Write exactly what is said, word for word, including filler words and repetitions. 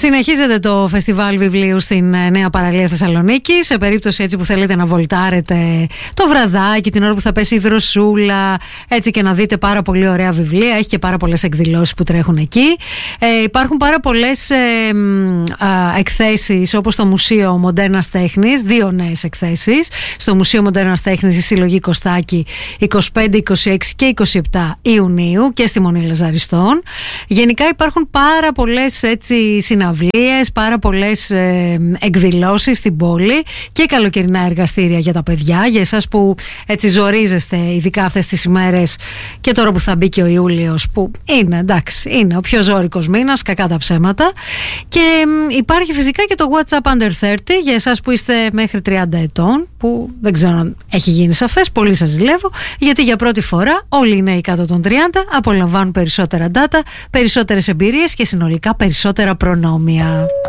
Συνεχίζεται το φεστιβάλ βιβλίου στην Νέα Παραλία Θεσσαλονίκη. Σε περίπτωση έτσι που θέλετε να βολτάρετε το βραδάκι, την ώρα που θα πέσει η δροσούλα, έτσι και να δείτε πάρα πολύ ωραία βιβλία. Έχει και πάρα πολλές εκδηλώσεις που τρέχουν εκεί. Ε, υπάρχουν πάρα πολλές ε, ε, εκθέσεις, όπως στο Μουσείο Μοντέρνας Τέχνης. Δύο νέες εκθέσεις. Στο Μουσείο Μοντέρνας Τέχνης η Συλλογή Κωστάκη είκοσι πέντε, είκοσι έξι και είκοσι επτά Ιουνίου και στη Μονή Λαζαριστών. Γενικά υπάρχουν πάρα πολλές έτσι συναυλίες, πάρα πολλές ε, εκδηλώσεις στην πόλη και καλοκαιρινά εργαστήρια για τα παιδιά, για εσάς που έτσι ζορίζεστε ειδικά αυτές τις ημέρες και τώρα που θα μπει και ο Ιούλιος, που είναι εντάξει, είναι ο πιο ζώρικος μήνας, κακά τα ψέματα. Και ε, υπάρχει φυσικά και το WhatsApp Under τριάντα για εσάς που είστε μέχρι τριάντα ετών, που δεν ξέρω αν έχει γίνει σαφές, πολύ σας ζηλεύω, γιατί για πρώτη φορά όλοι οι νέοι κάτω των τριάντα απολαμβάνουν περισσότερα data, περισσότερες εμπειρίες και συνολικά περισσότερα προνόμια.